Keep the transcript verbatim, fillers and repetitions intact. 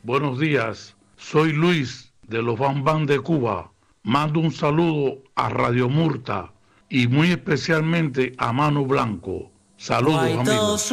Buenos días, soy Luis de los Bambán de Cuba. Mando un saludo a Radio Murta y muy especialmente a Mano Blanco. Saludos, amigos.